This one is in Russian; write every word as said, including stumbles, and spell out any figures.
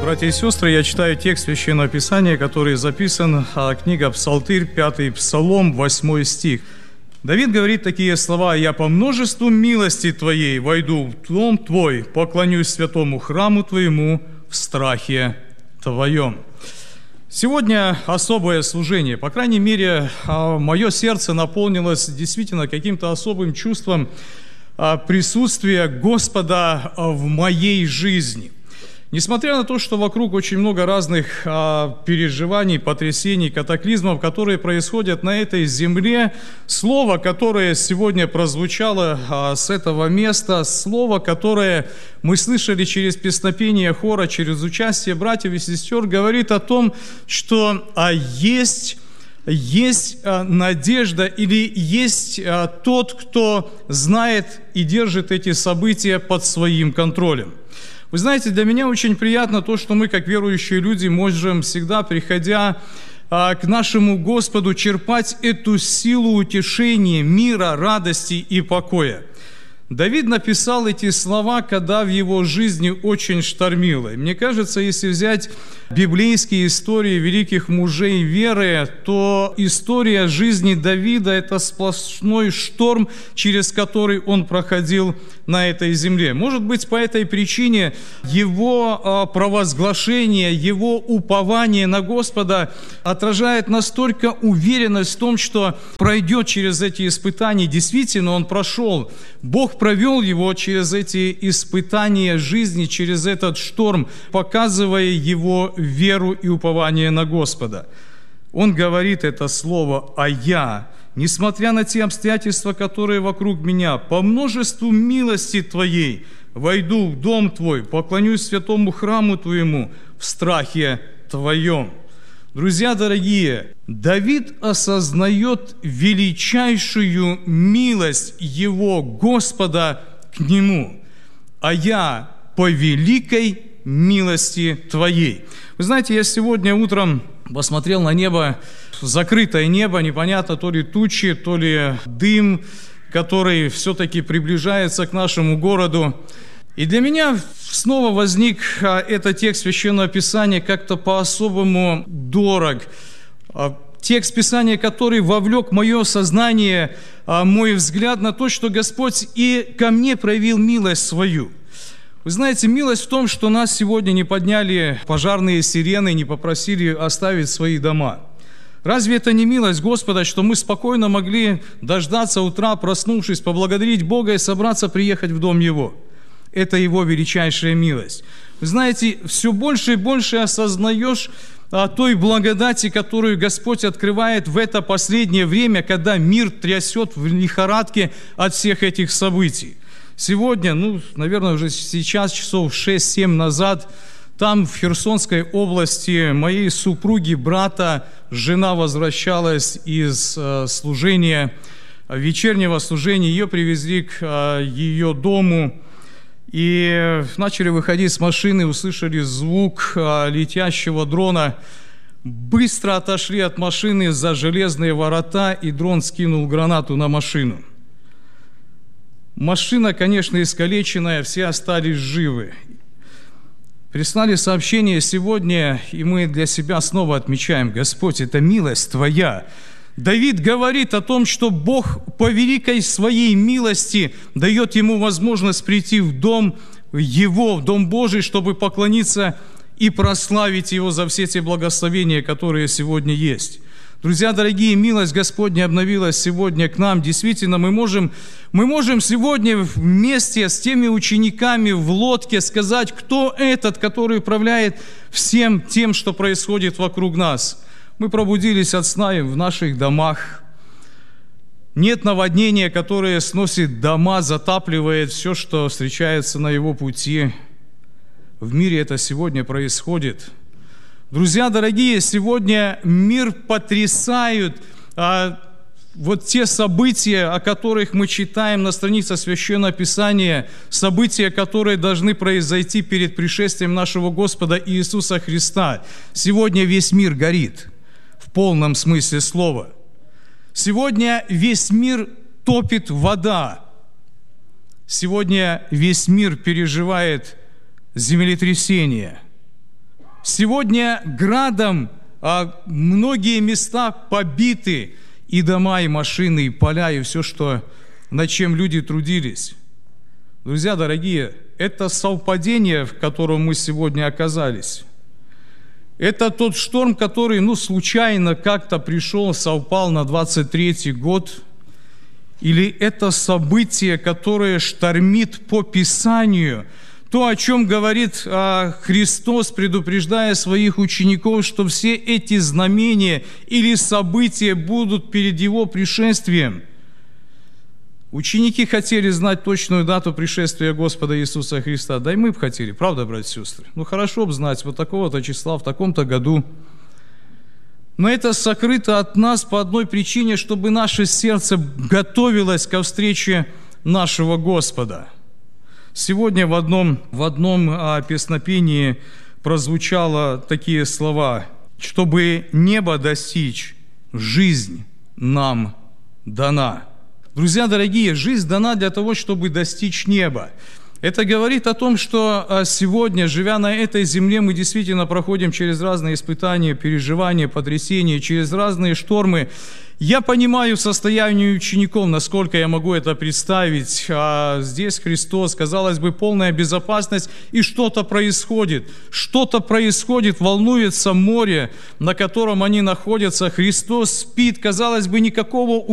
Братья и сестры, я читаю текст Священного Писания, который записан, книга Псалтырь, пятый Псалом, восьмой стих. Давид говорит такие слова: «Я по множеству милости Твоей войду в дом Твой, поклонюсь святому храму Твоему в страхе Твоем». Сегодня особое служение. По крайней мере, мое сердце наполнилось действительно каким-то особым чувством присутствия Господа в моей жизни. Несмотря на то, что вокруг очень много разных а, переживаний, потрясений, катаклизмов, которые происходят на этой земле, слово, которое сегодня прозвучало а, с этого места, слово, которое мы слышали через песнопение хора, через участие братьев и сестер, говорит о том, что а, есть... Есть а, надежда или есть а, тот, кто знает и держит эти события под своим контролем. Вы знаете, для меня очень приятно то, что мы, как верующие люди, можем всегда, приходя а, к нашему Господу, черпать эту силу утешения, мира, радости и покоя. Давид написал эти слова, когда в его жизни очень штормило. И мне кажется, если взять библейские истории великих мужей веры, то история жизни Давида – это сплошной шторм, через который он проходил на этой земле. Может быть, по этой причине его провозглашение, его упование на Господа отражает настолько уверенность в том, что пройдет через эти испытания. Действительно, он прошел. Бог провел его через эти испытания жизни, через этот шторм, показывая его веру и упование на Господа. Он говорит это слово «а я», несмотря на те обстоятельства, которые вокруг меня, по множеству милости Твоей войду в дом Твой, поклонюсь святому храму Твоему в страхе Твоем. Друзья дорогие, Давид осознает величайшую милость его Господа к нему, а я по великой милости Твоей. Вы знаете, я сегодня утром посмотрел на небо, закрытое небо, непонятно, то ли тучи, то ли дым, который все-таки приближается к нашему городу. И для меня снова возник этот текст Священного Писания как-то по-особому дорог. Текст Писания, который вовлек мое сознание, мой взгляд на то, что Господь и ко мне проявил милость свою. Вы знаете, милость в том, что нас сегодня не подняли пожарные сирены, не попросили оставить свои дома. Разве это не милость Господа, что мы спокойно могли дождаться утра, проснувшись, поблагодарить Бога и собраться приехать в дом Его? Это Его величайшая милость. Вы знаете, все больше и больше осознаешь о той благодати, которую Господь открывает в это последнее время, когда мир трясет в лихорадке от всех этих событий. Сегодня, ну, наверное, уже сейчас, часов шесть-семь назад, там, в Херсонской области, моей супруги, брата, жена возвращалась из э, служения, вечернего служения, ее привезли к э, ее дому, и начали выходить с машины, услышали звук а, летящего дрона, быстро отошли от машины за железные ворота, и дрон скинул гранату на машину. Машина, конечно, искалеченная, все остались живы. Прислали сообщение сегодня, и мы для себя снова отмечаем: Господь, это милость Твоя. Давид говорит о том, что Бог по великой своей милости дает ему возможность прийти в дом Его, в Дом Божий, чтобы поклониться и прославить Его за все те благословения, которые сегодня есть. Друзья дорогие, милость Господня обновилась сегодня к нам. Действительно, мы можем, мы можем сегодня вместе с теми учениками в лодке сказать, кто этот, который управляет всем тем, что происходит вокруг нас. Мы пробудились от сна в наших домах. Нет наводнения, которое сносит дома, затапливает все, что встречается на его пути. В мире это сегодня происходит. Друзья дорогие, сегодня мир потрясают а, вот те события, о которых мы читаем на страницах Священного Писания, события, которые должны произойти перед пришествием нашего Господа Иисуса Христа. Сегодня весь мир горит. В полном смысле слова. Сегодня весь мир топит вода. Сегодня весь мир переживает землетрясение. Сегодня градом а, многие места побиты, и дома, и машины, и поля, и все, что, над чем люди трудились. Друзья дорогие, это совпадение, в котором мы сегодня оказались. Это тот шторм, который, ну, случайно как-то пришел, совпал на двадцать третий год. Или это событие, которое штормит по Писанию, то, о чем говорит а, Христос, предупреждая своих учеников, что все эти знамения или события будут перед Его пришествием. Ученики хотели знать точную дату пришествия Господа Иисуса Христа. Да и мы бы хотели, правда, братья и сестры? Ну, хорошо бы знать, вот такого-то числа, в таком-то году. Но это сокрыто от нас по одной причине, чтобы наше сердце готовилось ко встрече нашего Господа. Сегодня в одном, в одном а, песнопении прозвучало такие слова: «Чтобы небо достичь, жизнь нам дана». Друзья дорогие, жизнь дана для того, чтобы достичь неба. Это говорит о том, что сегодня, живя на этой земле, мы действительно проходим через разные испытания, переживания, потрясения, через разные штормы. Я понимаю состояние учеников, насколько я могу это представить. А здесь Христос, казалось бы, полная безопасность, и что-то происходит. Что-то происходит, волнуется море, на котором они находятся. Христос спит, казалось бы, никакого